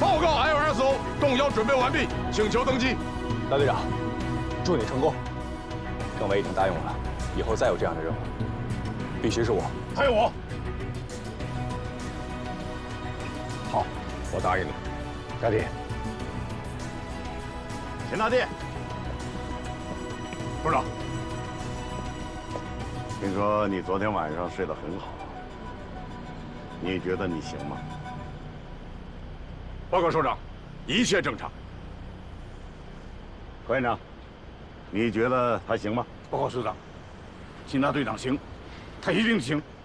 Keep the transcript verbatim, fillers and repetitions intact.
报告 L S O， 动摇准备完毕，请求登机。 大队长，祝你成功。政委已经答应我了，以后再有这样的任务，必须是我。 还有我。 好，我答应你。大弟， 秦大弟，部长， 听说你昨天晚上睡得很好，你觉得你行吗？ 报告首长，一切正常。 科院长，你觉得他行吗？ 报告首长，秦大队长行，他一定行。